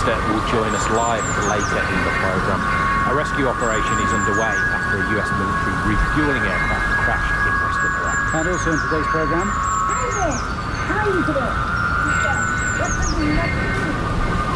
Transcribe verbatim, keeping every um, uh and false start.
Minister will join us live later in the programme. A rescue operation is underway after a U S military refuelling aircraft crashed in western Iraq. And also in today's programme... Hi there! How are you today? What's the